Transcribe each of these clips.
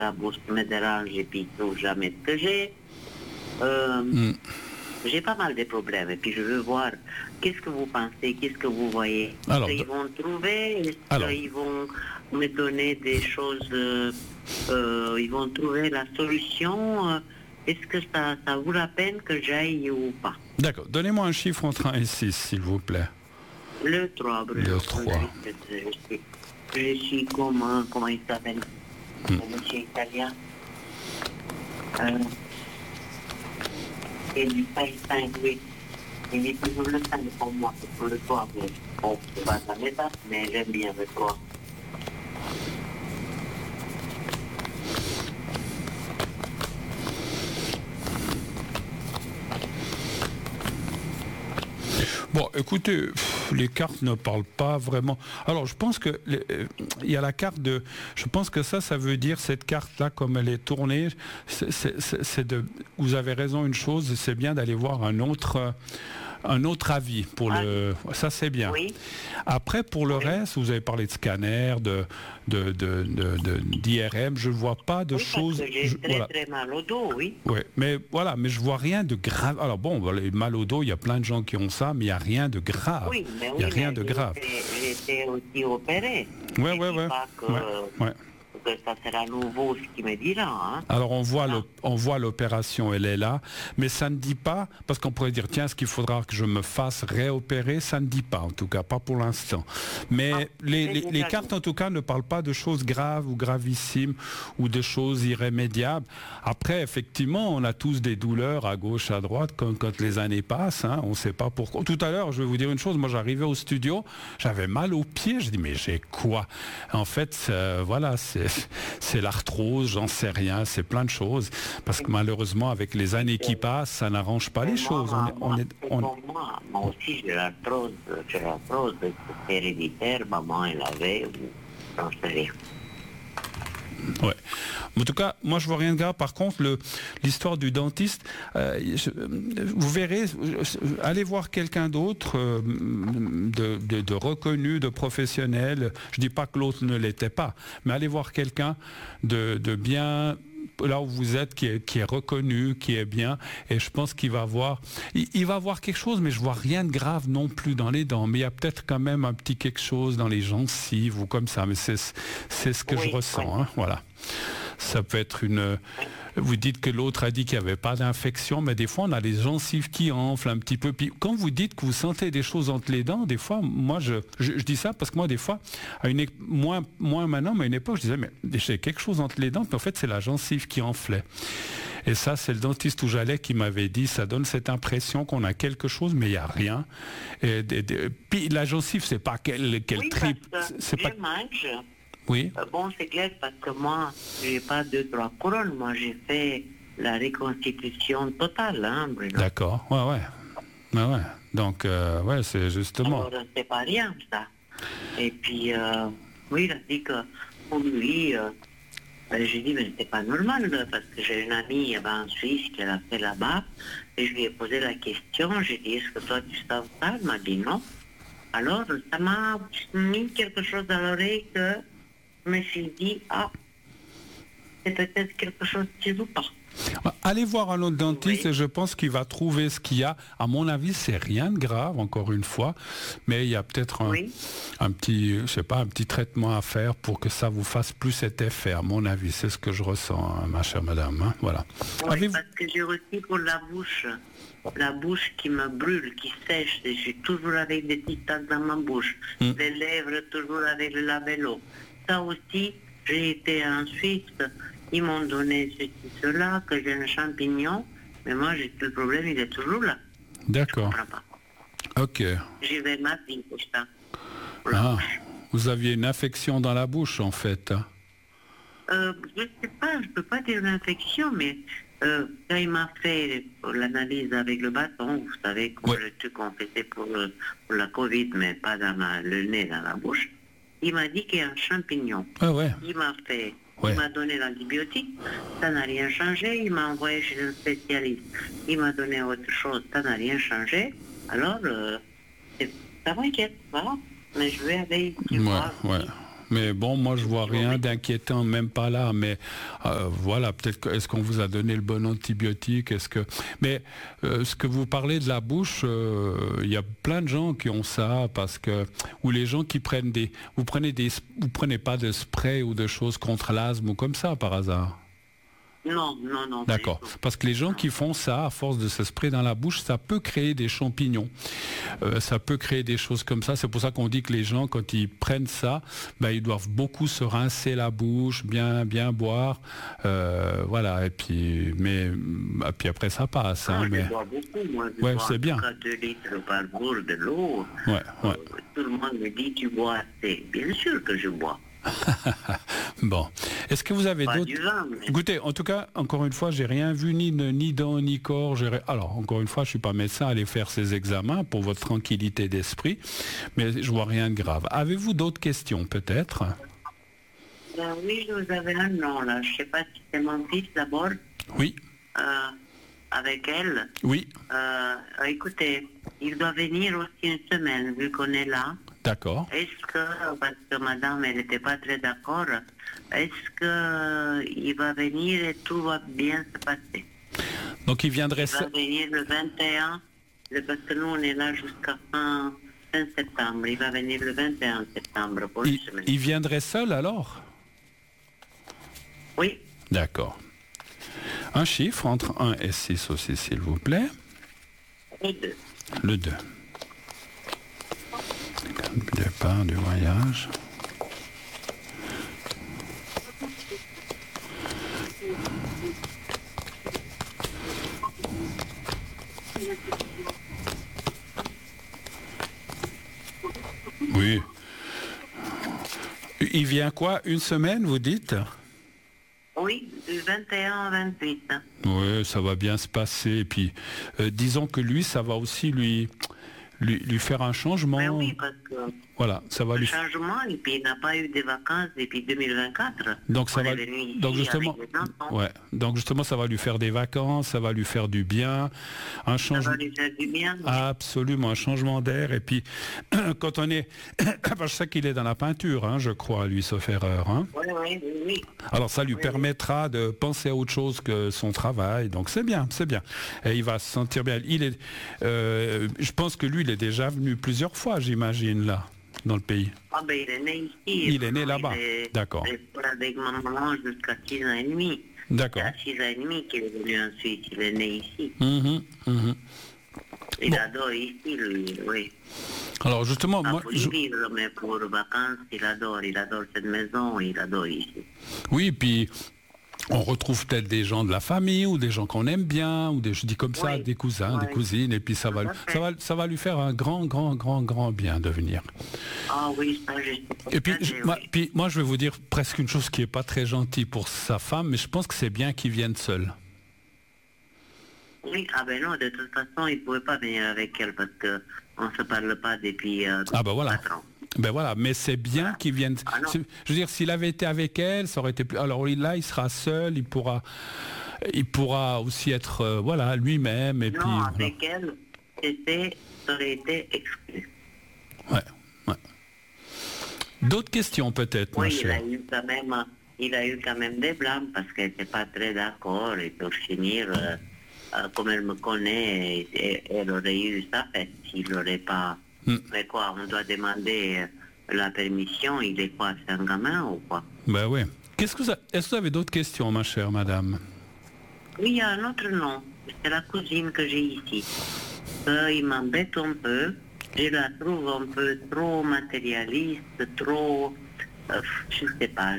la bouche me dérange et puis je trouve jamais ce que j'ai. J'ai pas mal de problèmes et puis je veux voir qu'est-ce que vous pensez, qu'est-ce que vous voyez. Alors, Est-ce qu'ils vont trouver, est-ce qu'ils vont me donner des choses, ils vont trouver la solution. Est-ce que ça vaut la peine que j'aille ou pas? D'accord. Donnez-moi un chiffre entre 1 et 6, s'il vous plaît. Le 3, Le 3. Je suis comment il s'appelle? Le monsieur italien. Il dit pas 5, oui. Il dit toujours le 5 pour moi, pour le 3. Mais bon, c'est pas la méthode, mais j'aime bien le 3. Bon, écoutez, les cartes ne parlent pas vraiment. Alors, je pense que il y a la carte de. Je pense que ça veut dire cette carte-là, comme elle est tournée, c'est de. Vous avez raison, une chose, c'est bien d'aller voir un autre avis pour ça c'est bien. Oui. Après pour le reste, vous avez parlé de scanner, d'IRM, je ne vois pas de choses. Parce que j'ai très mal au dos, oui. Ouais, mais je vois rien de grave. Alors bon, les mal au dos, il y a plein de gens qui ont ça, mais il n'y a rien de grave. Oui, mais il n'y a rien de grave. J'ai été aussi opéré. Ouais. Que ça sera nouveau ce qui me dira. Hein. Alors on voit l'opération, elle est là, mais ça ne dit pas, parce qu'on pourrait dire tiens, est-ce qu'il faudra que je me fasse réopérer? Ça ne dit pas, en tout cas, pas pour l'instant. Mais les cartes, en tout cas, ne parlent pas de choses graves ou gravissimes ou de choses irrémédiables. Après, effectivement, on a tous des douleurs à gauche, à droite, quand les années passent, hein, on ne sait pas pourquoi. Tout à l'heure, je vais vous dire une chose, moi j'arrivais au studio, j'avais mal aux pieds, je dis mais j'ai quoi? En fait, voilà, c'est l'arthrose, j'en sais rien, c'est plein de choses. Parce que malheureusement, avec les années qui passent, ça n'arrange pas les choses. Moi aussi, j'ai l'arthrose, c'est héréditaire, maman, elle avait, j'en sais rien. Ouais. En tout cas, moi je vois rien de grave. Par contre, l'histoire du dentiste, vous verrez, allez voir quelqu'un d'autre de reconnu, de professionnel. Je dis pas que l'autre ne l'était pas, mais allez voir quelqu'un de bien là où vous êtes, qui est reconnu, qui est bien, et je pense qu'il va voir, il va voir quelque chose, mais je vois rien de grave non plus dans les dents, mais il y a peut-être quand même un petit quelque chose dans les gencives ou comme ça, mais c'est ce que je ressens, hein, voilà. Ça peut être vous dites que l'autre a dit qu'il n'y avait pas d'infection, mais des fois on a les gencives qui enflent un petit peu. Puis quand vous dites que vous sentez des choses entre les dents, des fois, moi je dis ça parce que moi des fois, moins maintenant, mais à une époque je disais mais j'ai quelque chose entre les dents, puis en fait c'est la gencive qui enflait. Et ça, c'est le dentiste où j'allais qui m'avait dit, ça donne cette impression qu'on a quelque chose, mais il n'y a rien. Puis la gencive, c'est pas qu'elle tripe. C'est pas. Oui. Bon, c'est clair parce que moi, j'ai pas 2-3 couronnes. Moi, j'ai fait la reconstitution totale, hein, Bruno. D'accord, ouais. Donc, c'est justement. Alors, c'est pas rien, ça. Et puis, oui, il a dit que pour lui, j'ai dit, mais c'est pas normal, parce que j'ai une amie en Suisse qui l'a fait là-bas, et je lui ai posé la question, j'ai dit, est-ce que toi tu sens ça? Elle m'a dit non. Alors, ça m'a mis quelque chose à l'oreille que je me suis dit, c'est peut-être quelque chose qui joue pas. Allez voir un autre dentiste et je pense qu'il va trouver ce qu'il y a. À mon avis, c'est rien de grave, encore une fois, mais il y a peut-être un petit traitement à faire pour que ça vous fasse plus cet effet. À mon avis, c'est ce que je ressens, hein, ma chère madame. Hein, voilà. Oui, parce que j'ai aussi pour la bouche qui me brûle, qui sèche. Je suis toujours avec des petites taches dans ma bouche. Les lèvres toujours avec le labello. Ça aussi, j'ai été en Suisse. Ils m'ont donné ceci, cela, que j'ai un champignon, mais moi, le problème, il est toujours là. D'accord. Je comprends pas. Ok. J'y vais ma fille pour ça. Vous aviez une infection dans la bouche, en fait. Je ne sais pas, je ne peux pas dire une infection, mais quand il m'a fait l'analyse avec le bâton, vous savez, le truc qu'on faisait pour la Covid, mais pas dans le nez, dans la bouche, il m'a dit qu'il y a un champignon. Ah ouais. Il m'a fait... Il m'a donné l'antibiotique, ça n'a rien changé, il m'a envoyé chez un spécialiste, il m'a donné autre chose, ça n'a rien changé, alors ça m'inquiète, voilà, mais je vais aller voir. Mais bon, moi je vois rien d'inquiétant, même pas là. Mais voilà, peut-être est-ce qu'on vous a donné le bon antibiotique? Mais ce que vous parlez de la bouche, il y a plein de gens qui ont ça parce que ou les gens qui prennent vous prenez pas de spray ou de choses contre l'asthme ou comme ça par hasard? Non, non, non. D'accord. Parce que les gens qui font ça, à force de se sprayer dans la bouche, ça peut créer des champignons. Ça peut créer des choses comme ça. C'est pour ça qu'on dit que les gens, quand ils prennent ça, ils doivent beaucoup se rincer la bouche, bien boire. Voilà. Et puis après, ça passe. Je mais... bois beaucoup, moi. Ouais, bois c'est bien. 2 litres par jour de l'eau. Ouais. Tout le monde me dit, tu bois assez. Bien sûr que je bois. Bon. Est-ce que vous avez Pas d'autres... du vin, mais... Écoutez, en tout cas, encore une fois, j'ai rien vu, ni dents, ni corps. Alors, encore une fois, je suis pas médecin, allez faire ces examens pour votre tranquillité d'esprit, mais je vois rien de grave. Avez-vous d'autres questions, peut-être? Oui, je vous avais un nom, là. Je sais pas si c'est mon fils, d'abord. Oui. Avec elle. Oui. Écoutez, il doit venir aussi une semaine, vu qu'on est là. D'accord. Est-ce que, parce que madame, elle n'était pas très d'accord, est-ce qu'il va venir et tout va bien se passer? Donc il viendrait... Il va venir le 21, parce que nous on est là jusqu'à fin septembre. Il va venir le 21 septembre pour une semaine. Il viendrait seul alors? Oui. D'accord. Un chiffre entre 1 et 6 aussi, s'il vous plaît. Le 2. Le 2. Départ du voyage. Oui. Il vient quoi? Une semaine, vous dites? Oui, du 21 au 28. Oui, ça va bien se passer. Et puis, disons que lui, ça va aussi lui faire un changement. Ben oui, parce que voilà, ça va le changement, et puis il n'a pas eu de vacances depuis 2024. Donc ça va. Donc justement, ça va lui faire des vacances, ça va lui faire du bien, un changement. Ça va lui faire du bien. Absolument, un changement d'air. Et puis, quand on est, je sais qu'il est dans la peinture, hein, je crois, lui, sauf erreur. Hein. Oui. Alors ça lui permettra de penser à autre chose que son travail. Donc c'est bien. Et il va se sentir bien. Je pense que lui, il est déjà venu plusieurs fois, j'imagine, là, dans le pays. Ah ben il est né ici. Il est né là-bas. D'accord. Il est avec ma maman jusqu'à 6 ans et demi. D'accord. Il y a 6 ans et demi qu'il est venu en Suisse. Il est né ici. Il adore ici, lui, oui. Alors justement, moi... vivre, mais pour vacances, il adore cette maison, il adore ici. Oui, puis... On retrouve peut-être des gens de la famille ou des gens qu'on aime bien, ou je dis comme ça, des cousins, des cousines, et puis ça va lui faire un grand bien de venir. Ah oui, ça je sais. Et puis, moi je vais vous dire presque une chose qui n'est pas très gentille pour sa femme, mais je pense que c'est bien qu'il vienne seul. Oui, ah ben non, de toute façon, il ne pouvait pas venir avec elle parce qu'on ne se parle pas depuis 4 ans. Ben voilà, mais c'est bien qu'il vienne. Je veux dire, s'il avait été avec elle, ça aurait été plus. Alors là, il sera seul, il pourra aussi être lui-même. Et non, avec elle, ça aurait été exclu. Ouais. D'autres questions peut-être, ma chère. Il a eu quand même des blâmes parce qu'elle n'était pas très d'accord. Et pour finir, comme elle me connaît, elle aurait eu sa fête s'il n'aurait pas. Mais quoi, on doit demander la permission, il est quoi, c'est un gamin ou quoi? Ben oui. Est-ce que vous avez d'autres questions, ma chère madame? Oui, il y a un autre nom, c'est la cousine que j'ai ici. Il m'embête un peu, je la trouve un peu trop matérialiste, trop... je ne sais pas,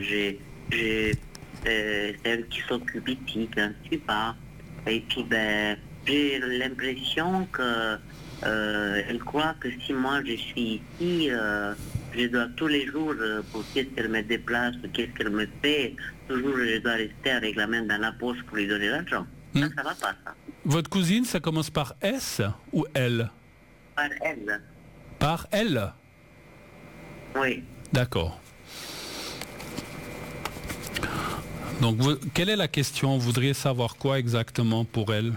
celle qui s'occupe ici, qui ne suit pas. Et puis, j'ai l'impression que... elle croit que si moi je suis ici, je dois tous les jours, pour qu'est-ce qu'elle me déplace, qu'est-ce qu'elle me fait, toujours je dois rester avec la main dans la poche pour lui donner l'argent. Ça va pas, ça. Votre cousine, ça commence par S ou L? Par elle. Par L? Oui. D'accord. Donc, quelle est la question? Vous voudriez savoir quoi exactement pour elle?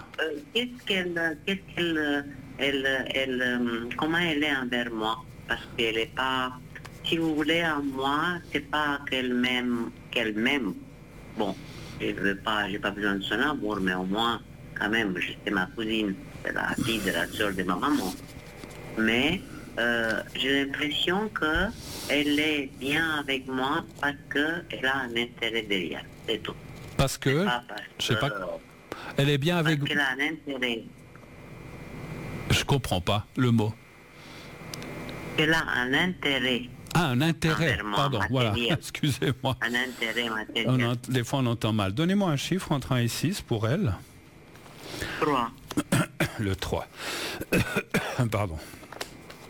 Comment elle est envers moi? Parce qu'elle n'est pas... si vous voulez, à moi, c'est pas qu'elle m'aime. Bon, j'ai pas besoin de son amour, mais au moins, quand même, c'est ma cousine, c'est la fille de la sœur de ma maman. Mais j'ai l'impression qu'elle est bien avec moi parce qu'elle a un intérêt derrière, c'est tout. Parce que, je sais pas, elle est bien avec... Parce qu'elle a un intérêt. Je comprends pas le mot. Elle a un intérêt. Ah, un intérêt, envers moi, pardon, voilà, matériel. excusez-moi. Un intérêt matériel. Des fois on entend mal. Donnez-moi un chiffre entre 1 et 6 pour elle. 3. Le 3. Pardon.